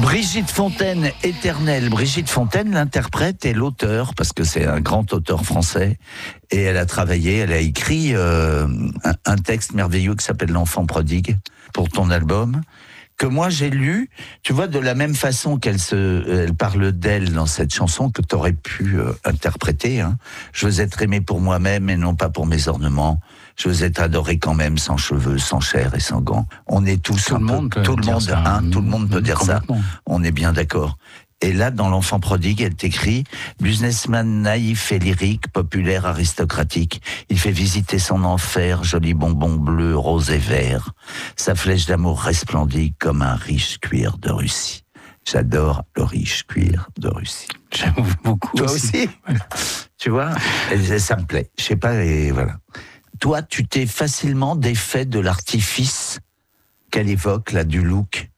Brigitte Fontaine, éternelle. Brigitte Fontaine, l'interprète et l'auteur, parce que c'est un grand auteur français. Et elle a travaillé, elle a écrit un texte merveilleux qui s'appelle L'Enfant prodigue pour ton album, que moi j'ai lu, tu vois, de la même façon elle parle d'elle dans cette chanson que tu aurais pu interpréter. Hein. Je veux être aimé pour moi-même et non pas pour mes ornements. Je veux être adoré quand même, sans cheveux, sans chair et sans gants. On est tous tout le monde peut dire ça. On est bien d'accord. Et là, dans L'Enfant prodigue, elle t'écrit « Businessman naïf et lyrique, populaire, aristocratique. Il fait visiter son enfer, joli bonbon bleu, rose et vert. Sa flèche d'amour resplendit comme un riche cuir de Russie. » J'adore le riche cuir de Russie. J'aime beaucoup. Toi aussi Tu vois, ça me plaît. Je sais pas, et voilà. Toi, tu t'es facilement défait de l'artifice qu'elle évoque, là, du look.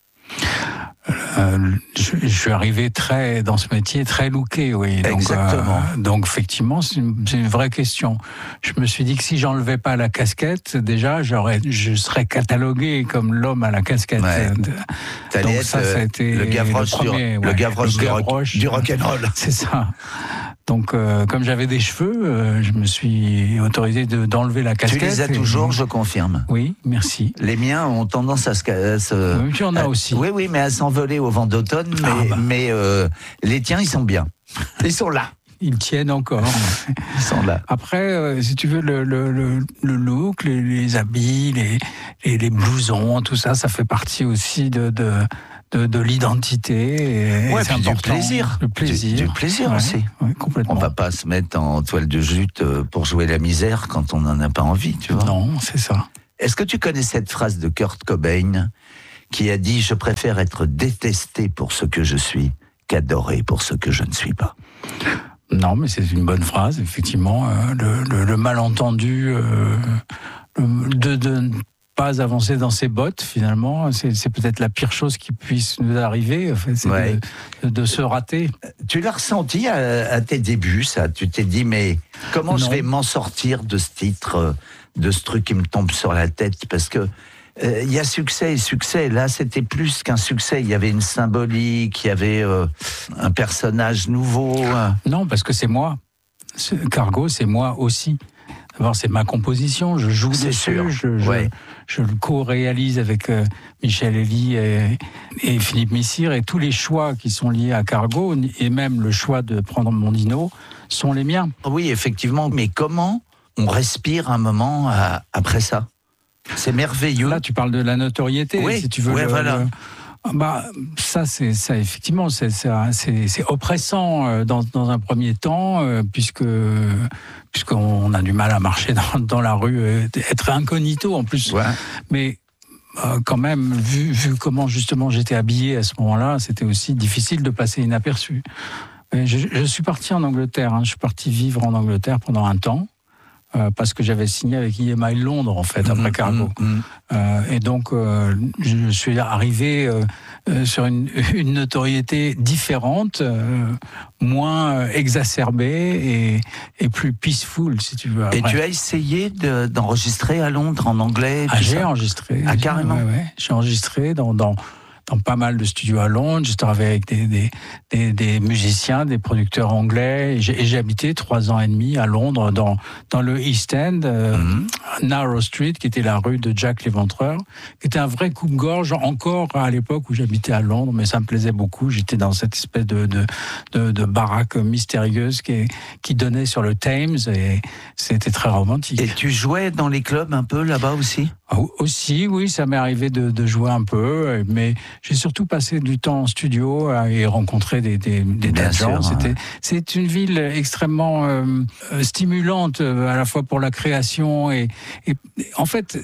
Je suis arrivé dans ce métier très looké, oui. Exactement. Donc effectivement, c'est une vraie question. Je me suis dit que si j'enlevais pas la casquette, déjà, je serais catalogué comme l'homme à la casquette. Ouais. Donc ça a été le Gavroche du rock'n'roll. C'est ça. Donc, comme j'avais des cheveux, je me suis autorisé d'enlever la casquette. Tu les as toujours, je confirme. Oui, merci. Les miens ont tendance à se... Oui, tu en as aussi. Oui, mais à s'envoler au vent d'automne. Mais les tiens, ils sont bien. Ils sont là. Ils tiennent encore. Ils sont là. Après, si tu veux, le look, les habits, les blousons, tout ça, ça fait partie aussi de l'identité. Ouais, c'est important. Du plaisir. Du plaisir aussi. Ouais, complètement. On va pas se mettre en toile de jute pour jouer la misère quand on n'en a pas envie, tu vois. Non, c'est ça. Est-ce que tu connais cette phrase de Kurt Cobain qui a dit « Je préfère être détesté pour ce que je suis qu'adoré pour ce que je ne suis pas ». Non, mais c'est une bonne phrase, effectivement. Le malentendu de ne pas avancer dans ses bottes, finalement, c'est peut-être la pire chose qui puisse nous arriver, en fait, c'est de se rater. Tu l'as ressenti à tes débuts, ça? Tu t'es dit, mais comment je vais m'en sortir de ce titre, de ce truc qui me tombe sur la tête? Parce que il y a succès et succès. Là, c'était plus qu'un succès. Il y avait une symbolique, il y avait un personnage nouveau. Non, parce que c'est moi. Cargo, c'est moi aussi. D'abord, c'est ma composition. Je joue dessus. Je le co-réalise avec Michel Elie et Philippe Missire. Et tous les choix qui sont liés à Cargo, et même le choix de prendre Mondino, sont les miens. Oui, effectivement. Mais comment on respire un moment après ça? C'est merveilleux. Là, tu parles de la notoriété, si tu veux. Oui, voilà. Ça, effectivement, c'est oppressant dans un premier temps, puisqu'on a du mal à marcher dans la rue, être incognito en plus. Ouais. Mais quand même, vu comment justement j'étais habillé à ce moment-là, c'était aussi difficile de passer inaperçu. Je suis parti en Angleterre. Je suis parti vivre en Angleterre pendant un temps. Parce que j'avais signé avec EMI Londres, en fait, après Cargo. Et donc, je suis arrivé sur une notoriété différente, moins exacerbée et plus peaceful, si tu veux. Après. Et tu as essayé d'enregistrer à Londres, en anglais? J'ai enregistré. Carrément? Ouais. J'ai enregistré dans pas mal de studios à Londres. J'ai travaillé avec des musiciens, des producteurs anglais. Et j'ai habité 3 ans et demi à Londres, dans le East End, Narrow Street, qui était la rue de Jack l'Éventreur, qui était un vrai coupe-gorge, encore à l'époque où j'habitais à Londres, mais ça me plaisait beaucoup. J'étais dans cette espèce de baraque mystérieuse qui donnait sur le Thames, et c'était très romantique. Et tu jouais dans les clubs un peu là-bas aussi? Aussi, oui, ça m'est arrivé de jouer un peu, mais j'ai surtout passé du temps en studio et rencontré des gens. C'est une ville extrêmement stimulante à la fois pour la création et en fait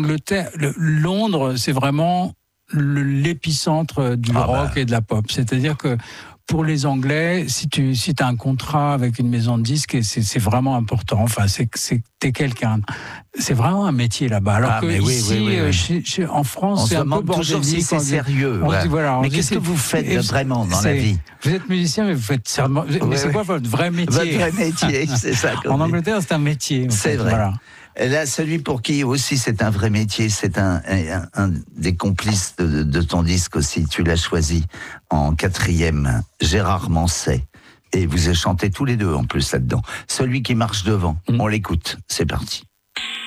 Londres, c'est vraiment l'épicentre du rock et de la pop. C'est-à-dire que pour les Anglais, si t'as un contrat avec une maison de disques, c'est vraiment important. Enfin, t'es quelqu'un. C'est vraiment un métier là-bas. Alors que ici, en France, c'est un peu bordélique. Si c'est sérieux. Mais qu'est-ce que vous faites vraiment dans la vie? Vous êtes musicien, mais vous faites seulement. Mais c'est quoi votre vrai métier? Votre vrai métier, c'est ça. En Angleterre, c'est un métier. C'est vrai. Voilà. Et là, celui pour qui aussi c'est un vrai métier, c'est un des complices de ton disque aussi, tu l'as choisi en 4e, Gérard Manset. Et vous avez chanté tous les deux en plus là-dedans. Celui qui marche devant, on l'écoute, c'est parti.